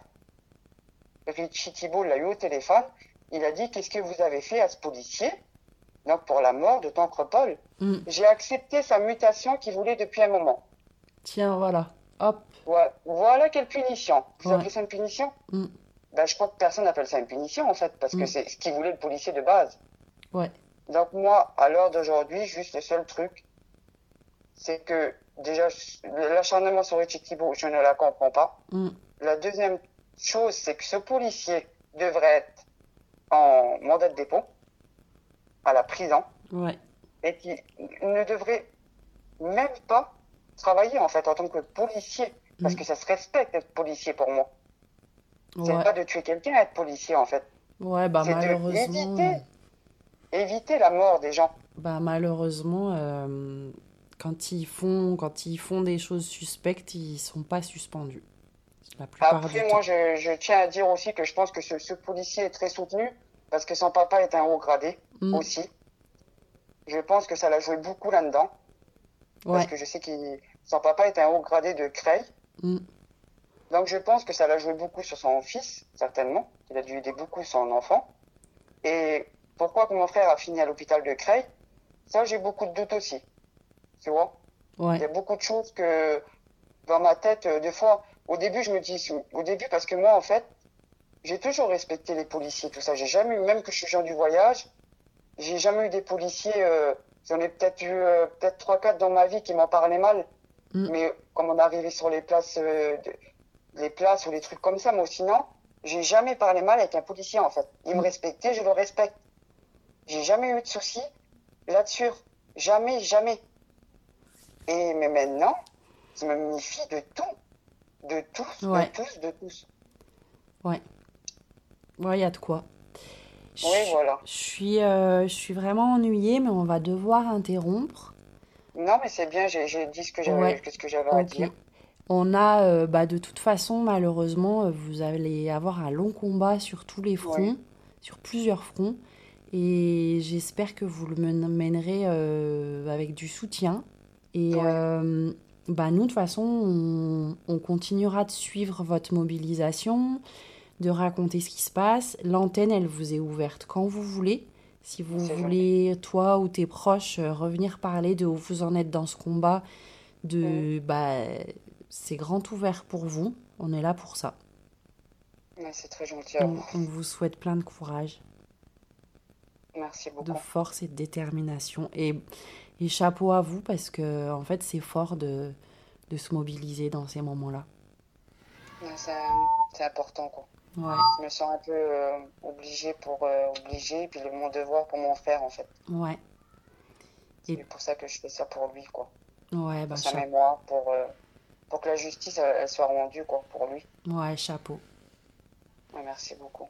Richie Thibault, l'a eu au téléphone, il a dit, qu'est-ce que vous avez fait à ce policier? Donc, pour la mort de Tancre Paul. Mm. J'ai accepté sa mutation qu'il voulait depuis un moment. Tiens, voilà. Hop. Voilà, voilà quelle punition. Vous Ouais. appelez ça une punition? Mm. Ben, je crois que personne n'appelle ça une punition, en fait, parce que Mm. c'est ce qu'il voulait le policier de base. Ouais. Donc, moi, à l'heure d'aujourd'hui, juste le seul truc, c'est que, déjà, l'acharnement sur Richie Thibault, je ne la comprends pas. Mm. La deuxième chose, c'est que ce policier devrait être en mandat de dépôt, à la prison, Ouais. et qu'il ne devrait même pas travailler, en fait, en tant que policier. Parce Mm. que ça se respecte d'être policier pour moi. C'est Ouais. pas de tuer quelqu'un, être policier, en fait. Ouais, bah C'est de malheureusement, euh, éviter, éviter la mort des gens. bah malheureusement, euh, quand ils font, quand ils font des choses suspectes, ils sont pas suspendus. La plupart du Après, moi, temps. je, je tiens à dire aussi que je pense que ce, ce policier est très soutenu, parce que son papa est un haut gradé, Mm. aussi. Je pense que ça l'a joué beaucoup là-dedans. Parce Ouais. que je sais que son papa est un haut gradé de Creil. Mm. Donc je pense que ça l'a joué beaucoup sur son fils, certainement. Il a dû aider beaucoup son enfant. Et pourquoi que mon frère a fini à l'hôpital de Creil, ça j'ai beaucoup de doutes aussi. Tu vois? Il y Ouais. a beaucoup de choses que dans ma tête, euh, des fois, au début je me dis, au début parce que moi en fait, j'ai toujours respecté les policiers, tout ça. J'ai jamais eu, même que je suis gens du voyage, j'ai jamais eu des policiers, euh, j'en ai peut-être eu euh, peut-être trois quatre dans ma vie qui m'en parlaient mal. Mm. Mais comme on arrivait sur les places, euh, de- les places ou les trucs comme ça, moi sinon, j'ai jamais parlé mal avec un policier en fait. Il me Mm. respectait, je le respecte. J'ai jamais eu de soucis là-dessus. Jamais, jamais. Et mais maintenant, je me méfie de tout. De tous, Ouais. de tous, de tous. Ouais. Ouais, il y a de quoi. Je Oui, voilà. je suis, euh, je suis vraiment ennuyée, mais on va devoir interrompre. Non, mais c'est bien, j'ai j'ai dit ce que j'avais, Ouais. ce que j'avais à Ok. dire. On a, euh, bah, de toute façon, malheureusement, euh, vous allez avoir un long combat sur tous les Oui, fronts, sur plusieurs fronts, et j'espère que vous le men- mènerez euh, avec du soutien. Et oui, euh, bah, nous, de toute façon, on, on continuera de suivre votre mobilisation, de raconter ce qui se passe. L'antenne, elle vous est ouverte quand vous voulez. Si vous c'est gentil. voulez, toi ou tes proches, euh, revenir parler de où vous en êtes dans ce combat, Mm. de, bah, c'est grand ouvert pour vous. On est là pour ça. Mais c'est très gentil à On, vous. on vous souhaite plein de courage, Merci de beaucoup. force et de détermination. Et, et chapeau à vous parce que, en fait, c'est fort de, de se mobiliser dans ces moments-là. Mais C'est c'est important, quoi. Ouais, Je me sens un peu euh, obligée pour euh, obliger, puis le, mon devoir pour mon frère, en fait. ouais, C'est et pour ça que je fais ça pour lui, quoi. ouais, bah, Pour sa cha- mémoire, pour, euh, pour que la justice, elle, elle soit rendue, quoi, pour lui. ouais, chapeau. Ouais, merci beaucoup.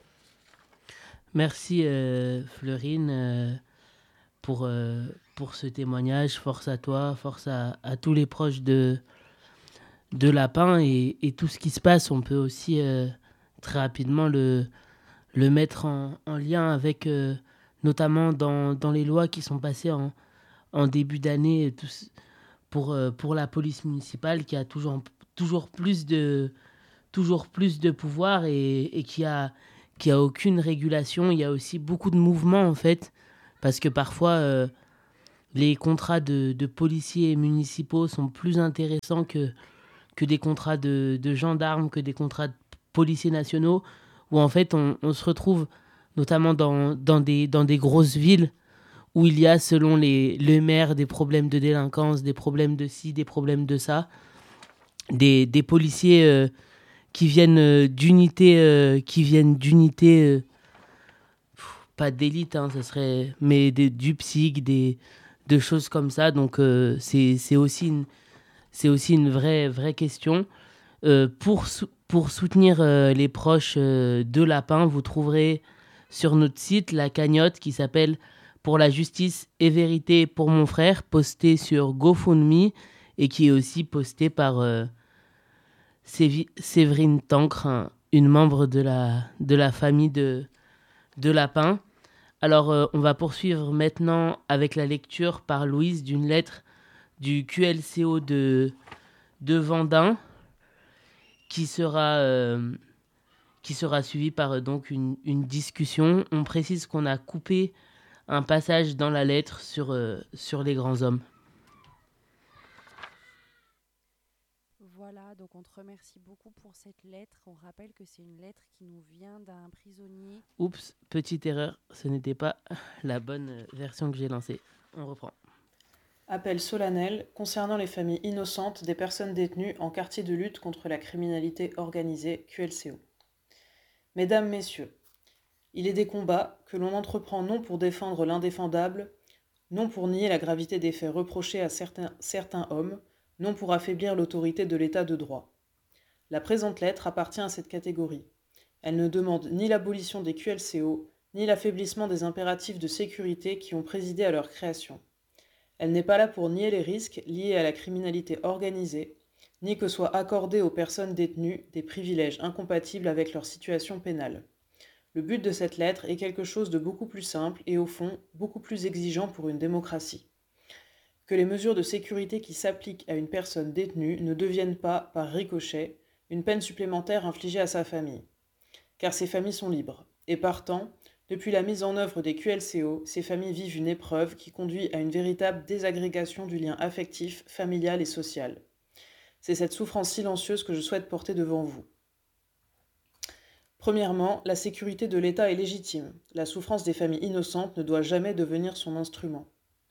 Merci euh, Fleurine euh, pour, euh, pour ce témoignage. Force à toi, force à, à tous les proches de, de Lapin et, et tout ce qui se passe. On peut aussi euh, très rapidement le, le mettre en, en lien avec, euh, notamment dans, dans les lois qui sont passées en, en début d'année, tout ce- pour, euh, pour la police municipale qui a toujours, toujours, plus, de, toujours plus de pouvoir et, et qui a, qui a aucune régulation. Il y a aussi beaucoup de mouvements en fait, parce que parfois euh, les contrats de, de policiers municipaux sont plus intéressants que, que des contrats de, de gendarmes, que des contrats de policiers nationaux, où en fait on, on se retrouve notamment dans, dans, des, dans des grosses villes où il y a, selon les, les maires, des problèmes de délinquance, des problèmes de ci, des problèmes de ça, des, des policiers euh, qui viennent euh, d'unités, euh, qui viennent d'unités, euh, pff, pas d'élite, hein, ça serait, mais des, du psych, des, de choses comme ça. Donc euh, c'est, c'est aussi une, c'est aussi une vraie, vraie question. Euh, pour, sou- pour soutenir euh, les proches euh, de Lapin, vous trouverez sur notre site la cagnotte qui s'appelle Pour la justice et vérité pour mon frère, postée sur GoFundMe et qui est aussi postée par euh, Sévi- Séverine Tancre, un- une membre de la, de la famille de, de Lapin. Alors, euh, on va poursuivre maintenant avec la lecture par Louise d'une lettre du Q L C O de, de Vendin qui sera, euh, qui sera suivie par euh, donc une, une discussion. On précise qu'on a coupé un passage dans la lettre sur, euh, sur les grands hommes. Voilà, donc on te remercie beaucoup pour cette lettre. On rappelle que c'est une lettre qui nous vient d'un prisonnier. Oups, petite erreur, ce n'était pas la bonne euh, version que j'ai lancée. On reprend. Appel solennel concernant les familles innocentes des personnes détenues en quartier de lutte contre la criminalité organisée Q L C O. Mesdames, Messieurs, il est des combats que l'on entreprend non pour défendre l'indéfendable, non pour nier la gravité des faits reprochés à certains, certains hommes, non pour affaiblir l'autorité de l'état de droit. La présente lettre appartient à cette catégorie. Elle ne demande ni l'abolition des Q L C O, ni l'affaiblissement des impératifs de sécurité qui ont présidé à leur création. Elle n'est pas là pour nier les risques liés à la criminalité organisée, ni que soient accordés aux personnes détenues des privilèges incompatibles avec leur situation pénale. Le but de cette lettre est quelque chose de beaucoup plus simple et au fond beaucoup plus exigeant pour une démocratie. Que les mesures de sécurité qui s'appliquent à une personne détenue ne deviennent pas, par ricochet, une peine supplémentaire infligée à sa famille. Car ces familles sont libres, et partant, depuis la mise en œuvre des Q L C O, ces familles vivent une épreuve qui conduit à une véritable désagrégation du lien affectif, familial et social. C'est cette souffrance silencieuse que je souhaite porter devant vous. Premièrement, la sécurité de l'État est légitime. La souffrance des familles innocentes ne doit jamais devenir son instrument.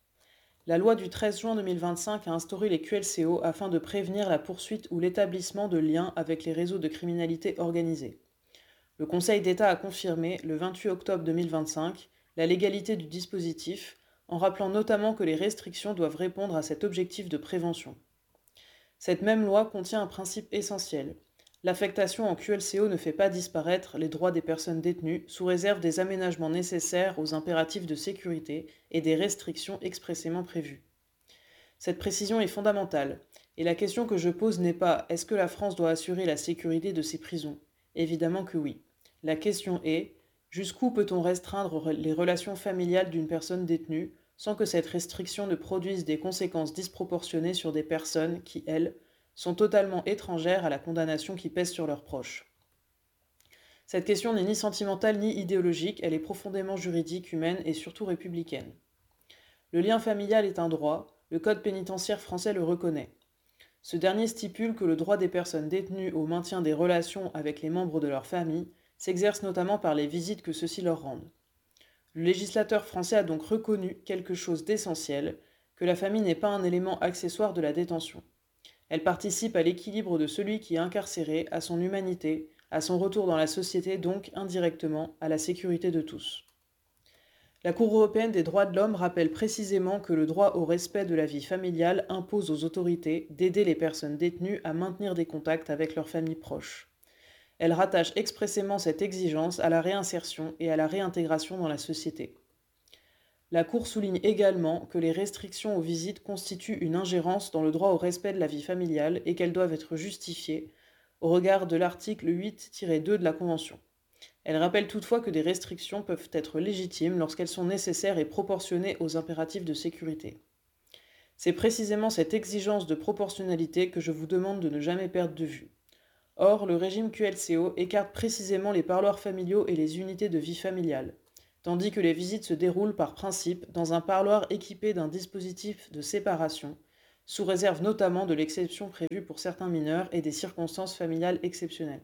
La loi du treize juin deux mille vingt-cinq a instauré les Q L C O afin de prévenir la poursuite ou l'établissement de liens avec les réseaux de criminalité organisée. Le Conseil d'État a confirmé, le vingt-huit octobre deux mille vingt-cinq, la légalité du dispositif, en rappelant notamment que les restrictions doivent répondre à cet objectif de prévention. Cette même loi contient un principe essentiel. L'affectation en Q L C O ne fait pas disparaître les droits des personnes détenues sous réserve des aménagements nécessaires aux impératifs de sécurité et des restrictions expressément prévues. Cette précision est fondamentale, et la question que je pose n'est pas « est-ce que la France doit assurer la sécurité de ses prisons ?» Évidemment que oui. La question est, jusqu'où peut-on restreindre les relations familiales d'une personne détenue sans que cette restriction ne produise des conséquences disproportionnées sur des personnes qui, elles, sont totalement étrangères à la condamnation qui pèse sur leurs proches. Cette question n'est ni sentimentale ni idéologique, elle est profondément juridique, humaine et surtout républicaine. Le lien familial est un droit, le Code pénitentiaire français le reconnaît. Ce dernier stipule que le droit des personnes détenues au maintien des relations avec les membres de leur famille s'exerce notamment par les visites que ceux-ci leur rendent. Le législateur français a donc reconnu quelque chose d'essentiel, que la famille n'est pas un élément accessoire de la détention. Elle participe à l'équilibre de celui qui est incarcéré, à son humanité, à son retour dans la société, donc indirectement à la sécurité de tous. La Cour européenne des droits de l'homme rappelle précisément que le droit au respect de la vie familiale impose aux autorités d'aider les personnes détenues à maintenir des contacts avec leurs familles proches. Elle rattache expressément cette exigence à la réinsertion et à la réintégration dans la société. La Cour souligne également que les restrictions aux visites constituent une ingérence dans le droit au respect de la vie familiale et qu'elles doivent être justifiées au regard de l'article huit tiret deux de la Convention. Elle rappelle toutefois que des restrictions peuvent être légitimes lorsqu'elles sont nécessaires et proportionnées aux impératifs de sécurité. C'est précisément cette exigence de proportionnalité que je vous demande de ne jamais perdre de vue. Or, le régime Q L C O écarte précisément les parloirs familiaux et les unités de vie familiale, tandis que les visites se déroulent par principe dans un parloir équipé d'un dispositif de séparation, sous réserve notamment de l'exception prévue pour certains mineurs et des circonstances familiales exceptionnelles.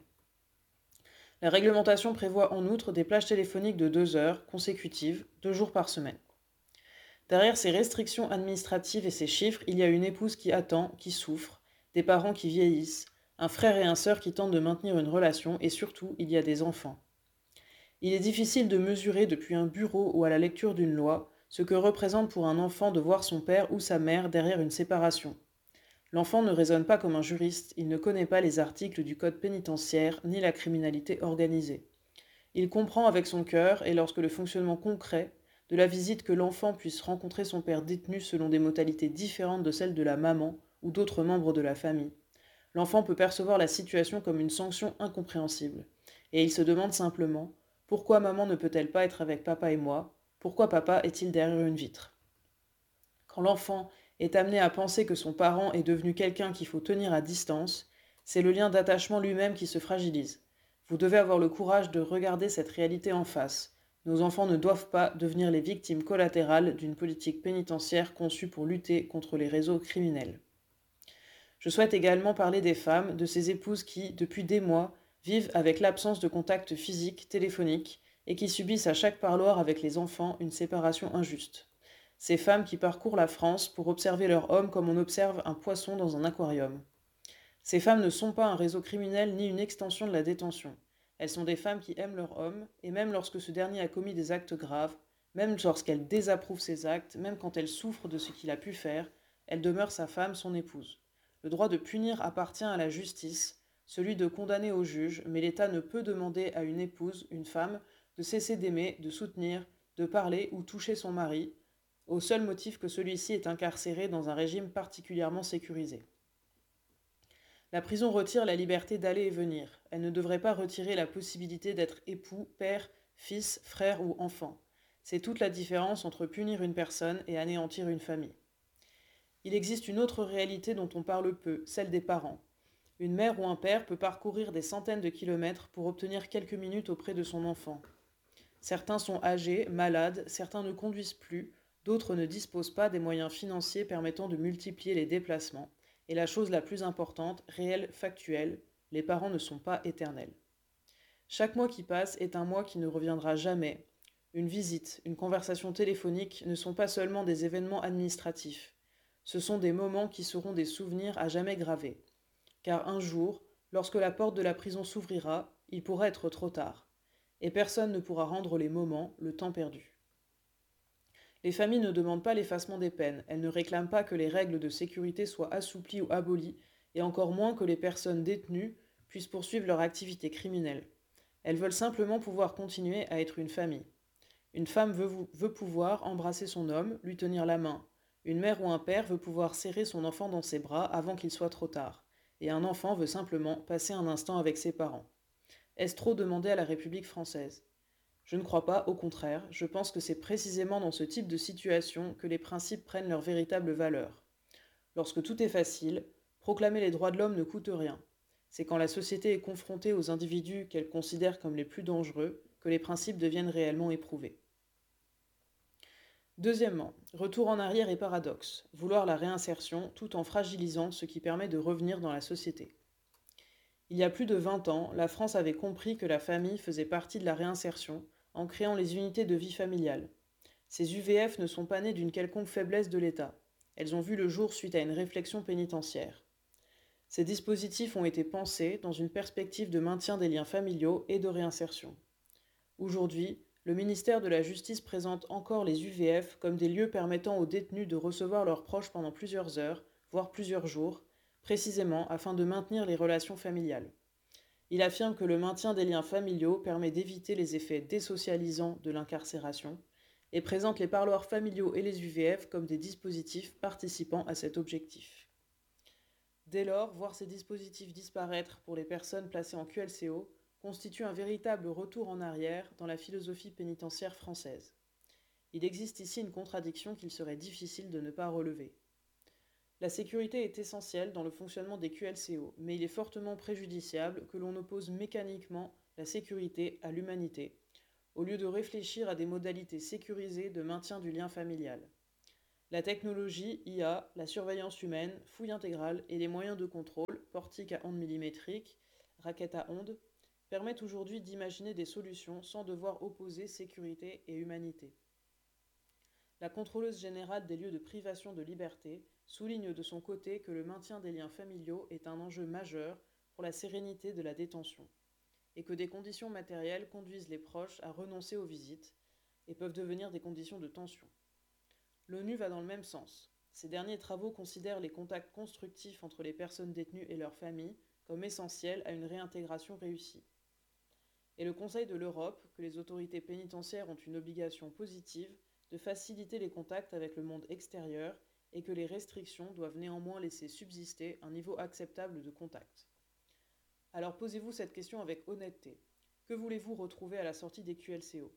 La réglementation prévoit en outre des plages téléphoniques de deux heures consécutives, deux jours par semaine. Derrière ces restrictions administratives et ces chiffres, il y a une épouse qui attend, qui souffre, des parents qui vieillissent, un frère et un sœur qui tentent de maintenir une relation, et surtout, il y a des enfants. Il est difficile de mesurer depuis un bureau ou à la lecture d'une loi ce que représente pour un enfant de voir son père ou sa mère derrière une séparation. L'enfant ne raisonne pas comme un juriste, il ne connaît pas les articles du code pénitentiaire ni la criminalité organisée. Il comprend avec son cœur, et lorsque le fonctionnement concret de la visite que l'enfant puisse rencontrer son père détenu selon des modalités différentes de celles de la maman ou d'autres membres de la famille, l'enfant peut percevoir la situation comme une sanction incompréhensible, et il se demande simplement « Pourquoi maman ne peut-elle pas être avec papa et moi ? Pourquoi papa est-il derrière une vitre ?» Quand l'enfant est amené à penser que son parent est devenu quelqu'un qu'il faut tenir à distance, c'est le lien d'attachement lui-même qui se fragilise. Vous devez avoir le courage de regarder cette réalité en face. Nos enfants ne doivent pas devenir les victimes collatérales d'une politique pénitentiaire conçue pour lutter contre les réseaux criminels. Je souhaite également parler des femmes, de ces épouses qui, depuis des mois, vivent avec l'absence de contact physique, téléphonique, et qui subissent à chaque parloir avec les enfants une séparation injuste. Ces femmes qui parcourent la France pour observer leur homme comme on observe un poisson dans un aquarium. Ces femmes ne sont pas un réseau criminel ni une extension de la détention. Elles sont des femmes qui aiment leur homme, et même lorsque ce dernier a commis des actes graves, même lorsqu'elles désapprouvent ses actes, même quand elles souffrent de ce qu'il a pu faire, elle demeure sa femme, son épouse. Le droit de punir appartient à la justice, celui de condamner au juge, mais l'État ne peut demander à une épouse, une femme, de cesser d'aimer, de soutenir, de parler ou toucher son mari, au seul motif que celui-ci est incarcéré dans un régime particulièrement sécurisé. La prison retire la liberté d'aller et venir. Elle ne devrait pas retirer la possibilité d'être époux, père, fils, frère ou enfant. C'est toute la différence entre punir une personne et anéantir une famille. Il existe une autre réalité dont on parle peu, celle des parents. Une mère ou un père peut parcourir des centaines de kilomètres pour obtenir quelques minutes auprès de son enfant. Certains sont âgés, malades, certains ne conduisent plus, d'autres ne disposent pas des moyens financiers permettant de multiplier les déplacements. Et la chose la plus importante, réelle, factuelle, les parents ne sont pas éternels. Chaque mois qui passe est un mois qui ne reviendra jamais. Une visite, une conversation téléphonique ne sont pas seulement des événements administratifs. Ce sont des moments qui seront des souvenirs à jamais gravés. Car un jour, lorsque la porte de la prison s'ouvrira, il pourra être trop tard. Et personne ne pourra rendre les moments, le temps perdu. Les familles ne demandent pas l'effacement des peines, elles ne réclament pas que les règles de sécurité soient assouplies ou abolies, et encore moins que les personnes détenues puissent poursuivre leur activité criminelle. Elles veulent simplement pouvoir continuer à être une famille. Une femme veut, veut pouvoir embrasser son homme, lui tenir la main. Une mère ou un père veut pouvoir serrer son enfant dans ses bras avant qu'il soit trop tard. Et un enfant veut simplement passer un instant avec ses parents. Est-ce trop demander à la République française ? Je ne crois pas, au contraire, je pense que c'est précisément dans ce type de situation que les principes prennent leur véritable valeur. Lorsque tout est facile, proclamer les droits de l'homme ne coûte rien. C'est quand la société est confrontée aux individus qu'elle considère comme les plus dangereux que les principes deviennent réellement éprouvés. Deuxièmement, retour en arrière et paradoxe, vouloir la réinsertion tout en fragilisant ce qui permet de revenir dans la société. Il y a plus de vingt ans, la France avait compris que la famille faisait partie de la réinsertion en créant les unités de vie familiale. Ces U V F ne sont pas nées d'une quelconque faiblesse de l'État. Elles ont vu le jour suite à une réflexion pénitentiaire. Ces dispositifs ont été pensés dans une perspective de maintien des liens familiaux et de réinsertion. Aujourd'hui, le ministère de la Justice présente encore les U V F comme des lieux permettant aux détenus de recevoir leurs proches pendant plusieurs heures, voire plusieurs jours, précisément afin de maintenir les relations familiales. Il affirme que le maintien des liens familiaux permet d'éviter les effets désocialisants de l'incarcération et présente les parloirs familiaux et les U V F comme des dispositifs participant à cet objectif. Dès lors, voir ces dispositifs disparaître pour les personnes placées en Q L C O constitue un véritable retour en arrière dans la philosophie pénitentiaire française. Il existe ici une contradiction qu'il serait difficile de ne pas relever. La sécurité est essentielle dans le fonctionnement des Q L C O, mais il est fortement préjudiciable que l'on oppose mécaniquement la sécurité à l'humanité, au lieu de réfléchir à des modalités sécurisées de maintien du lien familial. La technologie, I A, la surveillance humaine, fouille intégrale et les moyens de contrôle, portiques à ondes millimétriques, raquettes à ondes, permettent aujourd'hui d'imaginer des solutions sans devoir opposer sécurité et humanité. La contrôleuse générale des lieux de privation de liberté souligne de son côté que le maintien des liens familiaux est un enjeu majeur pour la sérénité de la détention, et que des conditions matérielles conduisent les proches à renoncer aux visites et peuvent devenir des conditions de tension. L'ONU va dans le même sens. Ces derniers travaux considèrent les contacts constructifs entre les personnes détenues et leurs familles comme essentiels à une réintégration réussie. Et le Conseil de l'Europe, que les autorités pénitentiaires ont une obligation positive de faciliter les contacts avec le monde extérieur et que les restrictions doivent néanmoins laisser subsister un niveau acceptable de contact. Alors posez-vous cette question avec honnêteté. Que voulez-vous retrouver à la sortie des Q L C O ?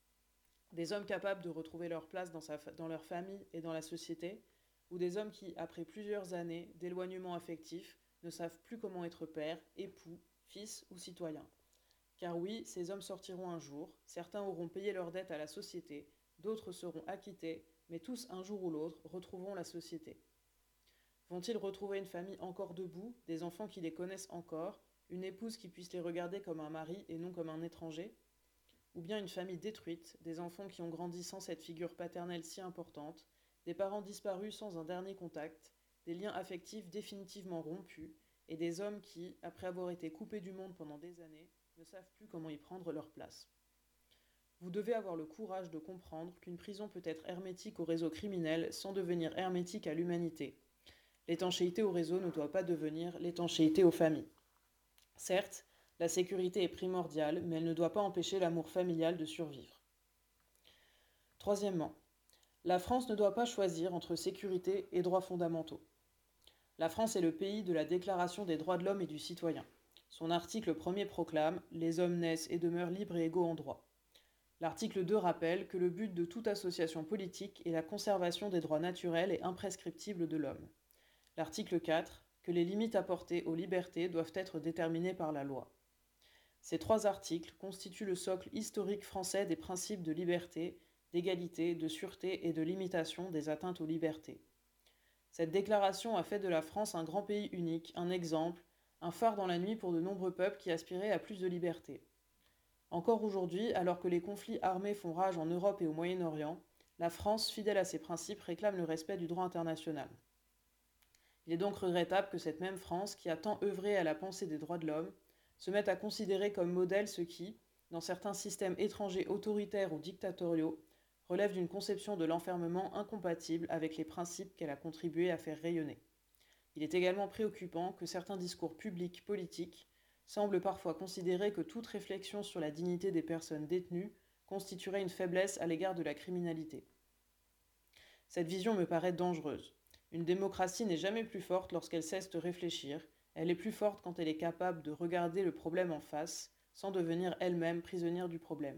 Des hommes capables de retrouver leur place dans, sa, dans leur famille et dans la société, ou des hommes qui, après plusieurs années d'éloignement affectif, ne savent plus comment être père, époux, fils ou citoyen. Car oui, ces hommes sortiront un jour, certains auront payé leurs dettes à la société, d'autres seront acquittés, mais tous un jour ou l'autre retrouveront la société. Vont-ils retrouver une famille encore debout, des enfants qui les connaissent encore, une épouse qui puisse les regarder comme un mari et non comme un étranger ? Ou bien une famille détruite, des enfants qui ont grandi sans cette figure paternelle si importante, des parents disparus sans un dernier contact, des liens affectifs définitivement rompus, et des hommes qui, après avoir été coupés du monde pendant des années, ne savent plus comment y prendre leur place. Vous devez avoir le courage de comprendre qu'une prison peut être hermétique au réseau criminel sans devenir hermétique à l'humanité. L'étanchéité au réseau ne doit pas devenir l'étanchéité aux familles. Certes, la sécurité est primordiale, mais elle ne doit pas empêcher l'amour familial de survivre. Troisièmement, la France ne doit pas choisir entre sécurité et droits fondamentaux. La France est le pays de la Déclaration des droits de l'homme et du citoyen. Son article premier proclame « Les hommes naissent et demeurent libres et égaux en droit ». L'article deux rappelle que le but de toute association politique est la conservation des droits naturels et imprescriptibles de l'homme. L'article quatre, que les limites apportées aux libertés doivent être déterminées par la loi. Ces trois articles constituent le socle historique français des principes de liberté, d'égalité, de sûreté et de limitation des atteintes aux libertés. Cette déclaration a fait de la France un grand pays unique, un exemple, un phare dans la nuit pour de nombreux peuples qui aspiraient à plus de liberté. Encore aujourd'hui, alors que les conflits armés font rage en Europe et au Moyen-Orient, la France, fidèle à ses principes, réclame le respect du droit international. Il est donc regrettable que cette même France, qui a tant œuvré à la pensée des droits de l'homme, se mette à considérer comme modèle ce qui, dans certains systèmes étrangers autoritaires ou dictatoriaux, relève d'une conception de l'enfermement incompatible avec les principes qu'elle a contribué à faire rayonner. Il est également préoccupant que certains discours publics politiques semblent parfois considérer que toute réflexion sur la dignité des personnes détenues constituerait une faiblesse à l'égard de la criminalité. Cette vision me paraît dangereuse. Une démocratie n'est jamais plus forte lorsqu'elle cesse de réfléchir, elle est plus forte quand elle est capable de regarder le problème en face, sans devenir elle-même prisonnière du problème.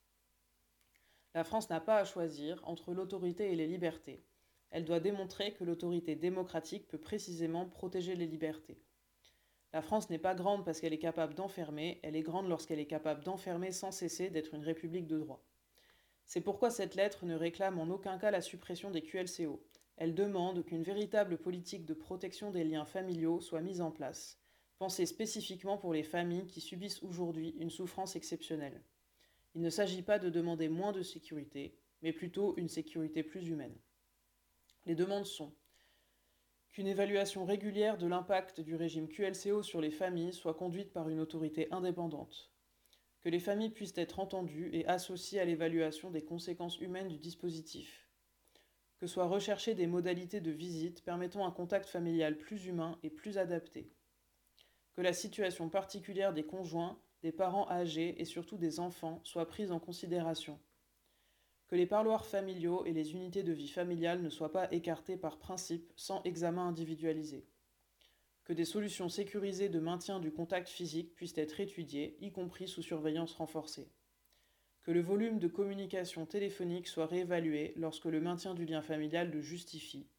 La France n'a pas à choisir entre l'autorité et les libertés. Elle doit démontrer que l'autorité démocratique peut précisément protéger les libertés. La France n'est pas grande parce qu'elle est capable d'enfermer, elle est grande lorsqu'elle est capable d'enfermer sans cesser d'être une république de droit. C'est pourquoi cette lettre ne réclame en aucun cas la suppression des Q L C O. Elle demande qu'une véritable politique de protection des liens familiaux soit mise en place, pensée spécifiquement pour les familles qui subissent aujourd'hui une souffrance exceptionnelle. Il ne s'agit pas de demander moins de sécurité, mais plutôt une sécurité plus humaine. Les demandes sont qu'une évaluation régulière de l'impact du régime Q L C O sur les familles soit conduite par une autorité indépendante, que les familles puissent être entendues et associées à l'évaluation des conséquences humaines du dispositif, que soient recherchées des modalités de visite permettant un contact familial plus humain et plus adapté, que la situation particulière des conjoints, des parents âgés et surtout des enfants soit prise en considération, que les parloirs familiaux et les unités de vie familiale ne soient pas écartés par principe sans examen individualisé, que des solutions sécurisées de maintien du contact physique puissent être étudiées, y compris sous surveillance renforcée, que le volume de communication téléphonique soit réévalué lorsque le maintien du lien familial le justifie,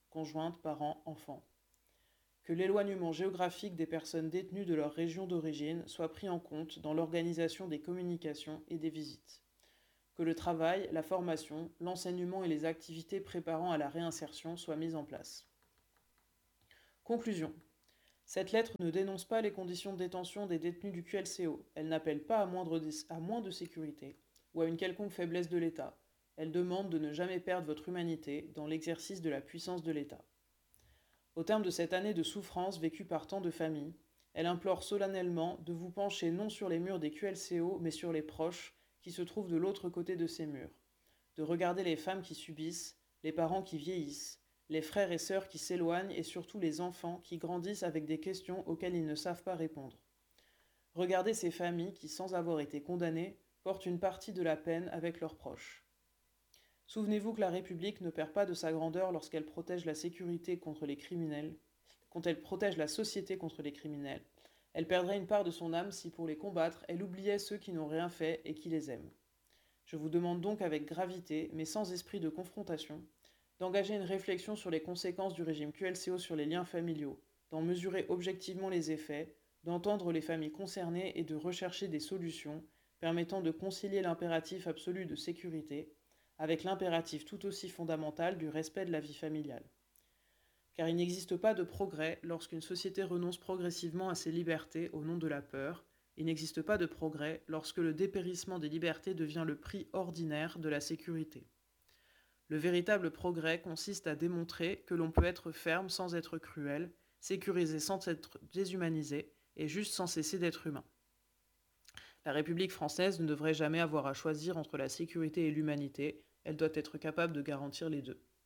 conjointe, parents, enfants. Que l'éloignement géographique des personnes détenues de leur région d'origine soit pris en compte dans l'organisation des communications et des visites. Que le travail, la formation, l'enseignement et les activités préparant à la réinsertion soient mis en place. Conclusion. Cette lettre ne dénonce pas les conditions de détention des détenus du Q L C O. Elle n'appelle pas à, moindre de, à moins de sécurité ou à une quelconque faiblesse de l'État. Elle demande de ne jamais perdre votre humanité dans l'exercice de la puissance de l'État. Au terme de cette année de souffrance vécue par tant de familles, elle implore solennellement de vous pencher non sur les murs des Q L C O, mais sur les proches qui se trouvent de l'autre côté de ces murs, de regarder les femmes qui subissent, les parents qui vieillissent, les frères et sœurs qui s'éloignent et surtout les enfants qui grandissent avec des questions auxquelles ils ne savent pas répondre. Regardez ces familles qui, sans avoir été condamnées, portent une partie de la peine avec leurs proches. Souvenez-vous que la République ne perd pas de sa grandeur lorsqu'elle protège la sécurité contre les criminels, quand elle protège la société contre les criminels. Elle perdrait une part de son âme si, pour les combattre, elle oubliait ceux qui n'ont rien fait et qui les aiment. Je vous demande donc avec gravité, mais sans esprit de confrontation, d'engager une réflexion sur les conséquences du régime Q L C O sur les liens familiaux, d'en mesurer objectivement les effets, d'entendre les familles concernées et de rechercher des solutions permettant de concilier l'impératif absolu de sécurité avec l'impératif tout aussi fondamental du respect de la vie familiale. Car il n'existe pas de progrès lorsqu'une société renonce progressivement à ses libertés au nom de la peur. Il n'existe pas de progrès lorsque le dépérissement des libertés devient le prix ordinaire de la sécurité. Le véritable progrès consiste à démontrer que l'on peut être ferme sans être cruel, sécurisé sans être déshumanisé et juste sans cesser d'être humain. La République française ne devrait jamais avoir à choisir entre la sécurité et l'humanité, elle doit être capable de garantir les deux.